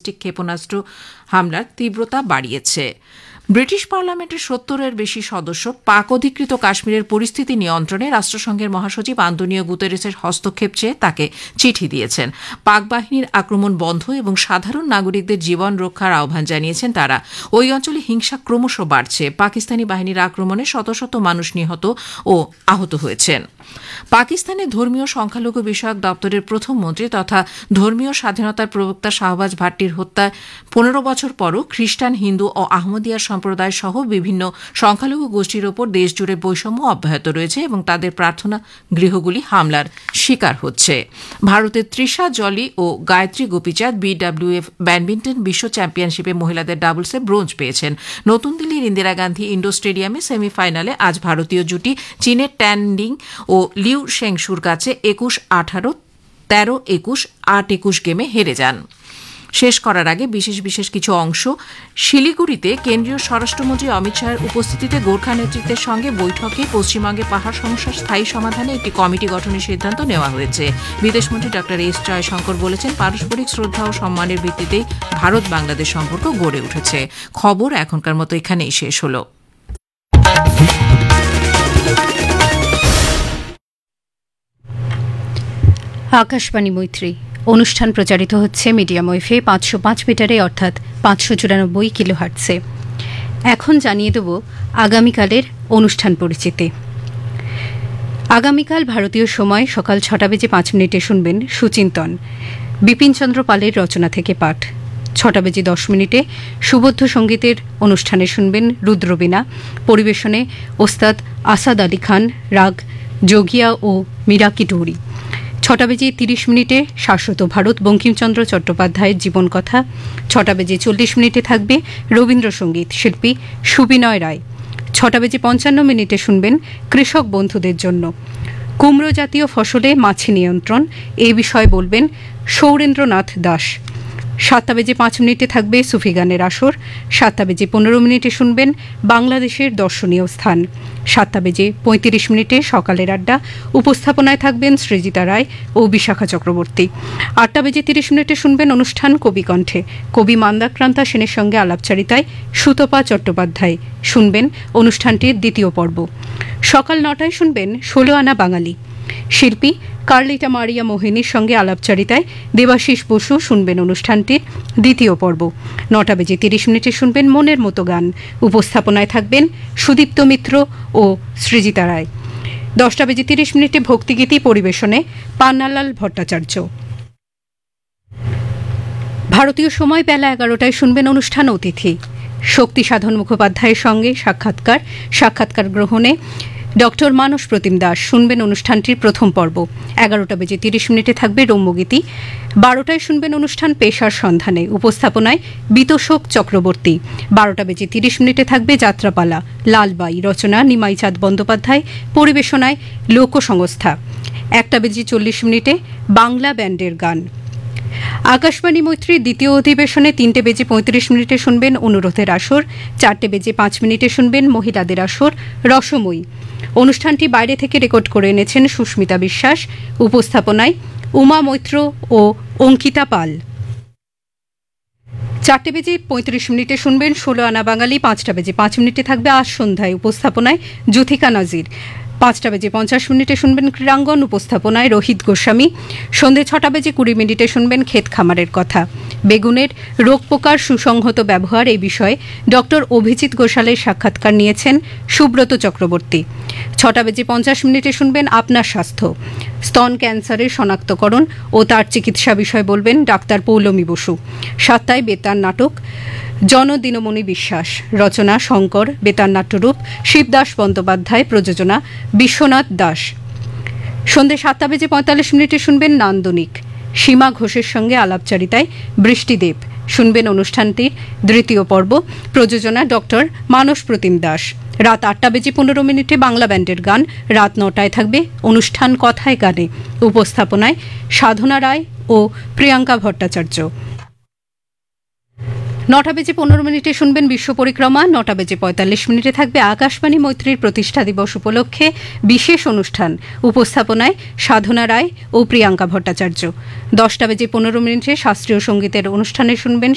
Ballistic ক্ষেপণাস্ত্র হামলার তীব্রতা বাড়িয়েছে। ব্রিটিশ পার্লামেন্টের ৭০-এর বেশি সদস্য পাক অধিকৃত কাশ্মীরের পরিস্থিতি নিয়ন্ত্রণে রাষ্ট্রসংঘের মহাসচিব আন্তোনিও গুতেরেসের হস্তক্ষেপ চেয়ে তাকে চিঠি দিয়েছেন। পাক বাহিনীর আক্রমণ বন্ধ এবং সাধারণ নাগরিকদের জীবন রক্ষার আহ্বান জানিয়েছেন তারা। ওই অঞ্চলে হিংসা ক্রমশ বাড়ছে। পাকিস্তানি বাহিনীর আক্রমণে শত শত মানুষ নিহত ও আহত হয়েছেন। পাকিস্তানের ধর্মীয় সংখ্যালঘু বিষয়ক দপ্তরের প্রথম মন্ত্রী তথা ধর্মীয় স্বাধীনতার প্রবক্তা শাহবাজ ভাট্টির হত্যায় ১৫ বছর পরও খ্রিস্টান, হিন্দু ও আহমদিয়া সম্প্রদায় সহ বিভিন্ন সংখ্যালঘু গোষ্ঠীর ওপর দেশজুড়ে বৈষম্য অব্যাহত রয়েছে এবং তাদের প্রার্থনা গৃহগুলি হামলার শিকার হচ্ছে। ভারতের তৃষা জলি ও গায়ত্রী গোপীচাঁদ বিডব্লিউএফ ব্যাডমিন্টন বিশ্ব চ্যাম্পিয়নশিপে মহিলাদের ডাবলসে ব্রোঞ্জ পেয়েছেন। নতুন দিল্লির ইন্দিরা গান্ধী ইন্ডোর স্টেডিয়ামে সেমিফাইনালে আজ ভারতীয় জুটি চীনের ট্যান লিং ও লিউ শেংশুর কাছে ২১-১৮, ১৩-২১, ৮-২১ গেমে হেরে যান। শেষ করার আগে বিশেষ কিছু অংশ। শিলিগুড়িতে কেন্দ্রীয় স্বরাষ্ট্রমন্ত্রী অমিত শাহের উপস্থিতিতে গোর্খা নেতৃত্বের সঙ্গে বৈঠকে পশ্চিমবঙ্গে পাহাড় সমস্যার স্থায়ী সমাধানে একটি কমিটি গঠনের সিদ্ধান্ত নেওয়া হয়েছে। বিদেশমন্ত্রী ড এস জয়শঙ্কর বলেছেন, পারস্পরিক শ্রদ্ধা ও সম্মানের ভিত্তিতেই ভারত বাংলাদেশ সম্পর্ক গড়ে উঠেছে। খবর এখনকার মতো এখানেই শেষ হল। আকাশবাণী মৈত্রী অনুষ্ঠান প্রচারিত হচ্ছে মিডিয়াম ওয়েভে ৫০৫ মিটারে অর্থাৎ ৫৯৪ কিলোহার্টজে। এখন জানিয়ে দেব আগামীকালের অনুষ্ঠান পরিচিতি। আগামীকাল ভারতীয় সময় সকাল ৬টা বেজে ৫ মিনিটে শুনবেন সুচিন্তন, বিপিনচন্দ্র পালের রচনা থেকে পাঠ। ৬টা বেজে ১০ মিনিটে সুবদ্ধ সঙ্গীতের অনুষ্ঠানে শুনবেন রুদ্রবীণা, পরিবেশনে ওস্তাদ আসাদ আলী খান, রাগ যোগিয়া ও মিরাকি ডৌরি। ৬টা বেজে ৩০ মিনিটে শাশ্বত ভারত, বঙ্কিমচন্দ্র চট্টোপাধ্যায়ের জীবনকথা। ৬টা বেজে ৪০ মিনিটে থাকবে রবীন্দ্রসঙ্গীত, শিল্পী সুবিনয় রায়। ৬টা বেজে ৫৫ মিনিটে শুনবেন কৃষক বন্ধুদের জন্য কুমড়ো জাতীয় ফসলে মাছি নিয়ন্ত্রণ, এই বিষয়ে বলবেন সৌরেন্দ্রনাথ দাস। ৭টা বেজে ৫ মিনিটে থাকবে সুফি গানের আসর। ৭টা বেজে ১৫ মিনিটে শুনবেন বাংলাদেশের দর্শনীয় স্থান। ৭টা বেজে ৩৫ মিনিটে সকালের আড্ডা, উপস্থাপনায় থাকবেন সৃজিতা রায় ও বিশাখা চক্রবর্তী। ৮টা বেজে ৩০ মিনিটে শুনবেন অনুষ্ঠান কবিকণ্ঠে, কবি মান্দাক্রান্তা সেনের সঙ্গে আলাপচারিতায় সুতপা চট্টোপাধ্যায়। শুনবেন অনুষ্ঠানটির দ্বিতীয় পর্ব। সকাল ৯টায় শুনবেন ১৬ আনা বাঙালি, শিল্পী কার্লিটা মারিয়া মোহিনীর সঙ্গে আলাপচারিতায় দেবাশিস বসু। শুনবেন অনুষ্ঠানটির দ্বিতীয় পর্ব। ৯টা বেজে ৩০ মিনিটে শুনবেন মনের মতো গান, উপস্থাপনায় থাকবেন সুদীপ্ত মিত্র ও সৃজিতা রায়। ১০টা বেজে ৩০ মিনিটে ভক্তিগীতি, পরিবেশনে পান্নালাল ভট্টাচার্য। ভারতীয় সময় বেলা ১১টায় শুনবেন অনুষ্ঠান অতিথি, শক্তি সাধন মুখোপাধ্যায়ের সঙ্গে সাক্ষাৎকার গ্রহণে ডক্টর মানস প্রতিম দাস। শুনবেন অনুষ্ঠানটির প্রথম পর্ব। ১১টা বেজে ৩০ মিনিটে থাকবে রম্যগীতি। ১২টায় শুনবেন অনুষ্ঠান পেশার সন্ধানে, উপস্থাপনায় বিতোষক চক্রবর্তী। ১২টা বেজে ৩০ মিনিটে থাকবে যাত্রাপালা, লালবাই, রচনা নিমাই চাঁদ বন্দ্যোপাধ্যায়, পরিবেশনায় লোকসংস্থা। ১টা বেজে ৪০ মিনিটে বাংলা ব্যান্ডের গান। আকাশবাণী মৈত্রীর দ্বিতীয় অধিবেশনে ৩টা বেজে ৩৫ মিনিটে শুনবেন অনুরোধের আসর। ৪টা বেজে ৫ মিনিটে শুনবেন মহিলাদের আসর রসময়ী। অনুষ্ঠানটি বাইরে থেকে রেকর্ড করে এনেছেন সুস্মিতা বিশ্বাস, উপস্থাপনায় উমা মৈত্র ও অঙ্কিতা পাল। ৪টা বেজে ৩৫ মিনিটে শুনবেন ১৬ আনা বাঙালি। ৫টা বেজে ৫ মিনিটে থাকবে আজ সন্ধ্যায়, উপস্থাপনায় জ্যোথিকা নাজির। ৫টা বেজে ৫০ মিনিটে শুনবেন ক্রীড়াঙ্গন, উপস্থাপনায় রোহিত গোস্বামী। সন্ধে ৬টা বেজে ২০ মিনিটে শুনবেন ক্ষেত খামারের কথা, বেগুনের রোগ পোকার সুসংহত ব্যবহার, এই বিষয়ে ডক্টর অভিজিৎ ঘোষালের সাক্ষাৎকার নিয়েছেন সুব্রত চক্রবর্তী। ৬টা বেজে ৫০ মিনিটে শুনবেন আপনার স্বাস্থ্য, স্তন ক্যান্সারের শনাক্তকরণ ও তার চিকিৎসা বিষয়ে বলবেন ডাক্তার পৌলমী বসু। ৭টায় বেতার নাটক জনদিনমণি বিশ্বাস, রচনা শঙ্কর, বেতার নাট্যরূপ শিবদাস বন্দ্যোপাধ্যায়, প্রযোজনা বিশ্বনাথ দাস। সন্ধে ৭টা বেজে ৪৫ মিনিটে শুনবেন নান্দনিক, সীমা ঘোষের সঙ্গে আলাপচারিতায় বৃষ্টিদেব। শুনবেন অনুষ্ঠানটির দ্বিতীয় পর্ব, প্রযোজনা ডক্টর মানস প্রতিম দাস। রাত ৮টা বেজে ১৫ মিনিটে বাংলা ব্যান্ডের গান। রাত ৯টায় থাকবে অনুষ্ঠান কথায় গানে, উপস্থাপনায় সাধনা রায় ও প্রিয়াঙ্কা ভট্টাচার্য। ৯টা বেজে ১৫ মিনিটে শুনবেন বিশ্ব পরিক্রমা। ৯টা বেজে ৪৫ মিনিটে থাকবে আকাশবাণী মৈত্রীর প্রতিষ্ঠা দিবস উপলক্ষে বিশেষ অনুষ্ঠান, উপস্থাপনায় সাধনা রায় ও প্রিয়াঙ্কা ভট্টাচার্য। ১০টা বেজে ১৫ মিনিটে শাস্ত্রীয় সঙ্গীতের অনুষ্ঠানে শুনবেন